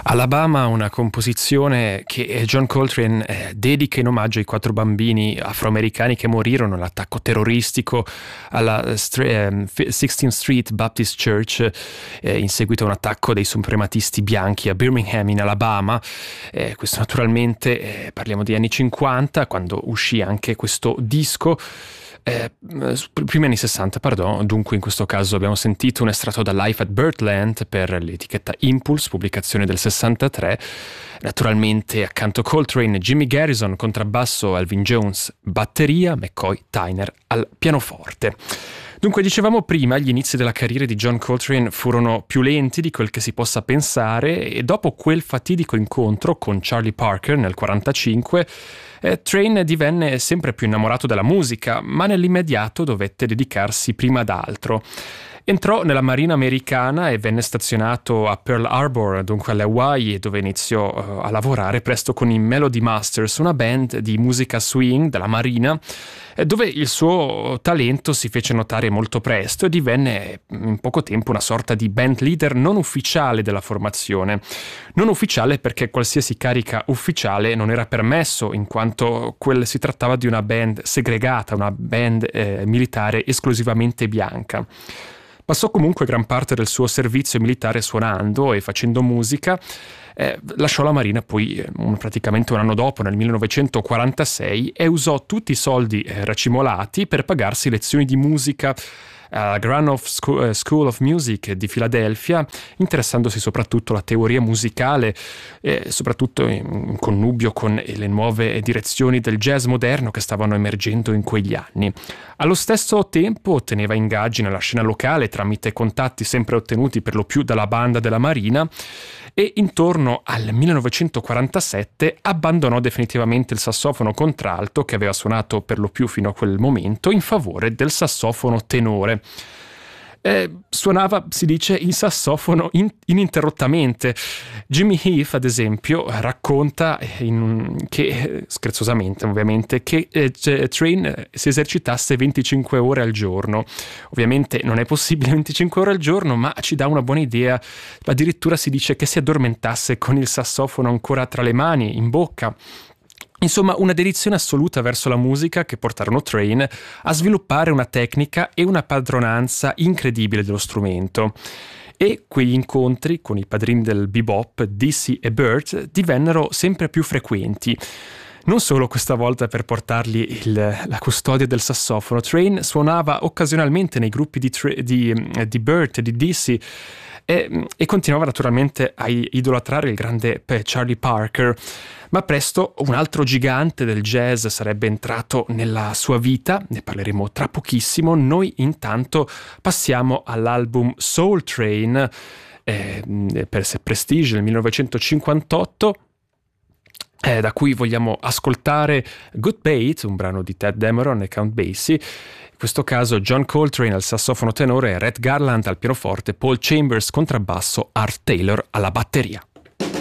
Alabama, una composizione che John Coltrane dedica in omaggio ai 4 bambini afroamericani che morirono nell'attacco terroristico alla 16th Street Baptist Church in seguito a un attacco dei suprematisti bianchi a Birmingham in Alabama. Questo naturalmente parliamo degli anni 50, quando uscì anche questo disco. Primi anni 60, pardon. Dunque in questo caso abbiamo sentito un estratto da Life at Birdland per l'etichetta Impulse, pubblicazione del 63. Naturalmente accanto Coltrane, Jimmy Garrison contrabbasso, Alvin Jones batteria, McCoy Tyner al pianoforte. Dunque, dicevamo prima, gli inizi della carriera di John Coltrane furono più lenti di quel che si possa pensare, e dopo quel fatidico incontro con Charlie Parker nel 1945, Train divenne sempre più innamorato della musica, ma nell'immediato dovette dedicarsi prima ad altro. Entrò nella Marina americana e venne stazionato a Pearl Harbor, dunque alle Hawaii, dove iniziò a lavorare presto con i Melody Masters, una band di musica swing della Marina, dove il suo talento si fece notare molto presto e divenne in poco tempo una sorta di band leader non ufficiale della formazione. Non ufficiale perché qualsiasi carica ufficiale non era permesso, in quanto si trattava di una band segregata, una band militare esclusivamente bianca. Passò comunque gran parte del suo servizio militare suonando e facendo musica. Lasciò la Marina poi praticamente un anno dopo, nel 1946, e usò tutti i soldi racimolati per pagarsi lezioni di musica alla Granoff School of Music di Filadelfia, interessandosi soprattutto alla teoria musicale, soprattutto in connubio con le nuove direzioni del jazz moderno che stavano emergendo in quegli anni. Allo stesso tempo otteneva ingaggi nella scena locale tramite contatti sempre ottenuti per lo più dalla banda della Marina, e intorno al 1947 abbandonò definitivamente il sassofono contralto, che aveva suonato per lo più fino a quel momento, in favore del sassofono tenore. Suonava, si dice, il sassofono ininterrottamente. Jimmy Heath, ad esempio, racconta che, scherzosamente ovviamente, che Train si esercitasse 25 ore al giorno. Ovviamente non è possibile 25 ore al giorno, ma ci dà una buona idea. Addirittura si dice che si addormentasse con il sassofono ancora tra le mani, in bocca. Insomma, una dedizione assoluta verso la musica che portarono Train a sviluppare una tecnica e una padronanza incredibile dello strumento. E quegli incontri con i padrini del bebop, Dizzy e Burt, divennero sempre più frequenti. Non solo questa volta per portargli la custodia del sassofono. Train suonava occasionalmente nei gruppi di Burt e di Dizzy, e continuava naturalmente a idolatrare il grande Charlie Parker. Ma presto un altro gigante del jazz sarebbe entrato nella sua vita, ne parleremo tra pochissimo. Noi intanto passiamo all'album Soul Train per Prestige del 1958, da cui vogliamo ascoltare Good Bait, un brano di Ted Dameron e Count Basie. In questo caso John Coltrane al sassofono tenore, Red Garland al pianoforte, Paul Chambers contrabbasso, Art Taylor alla batteria.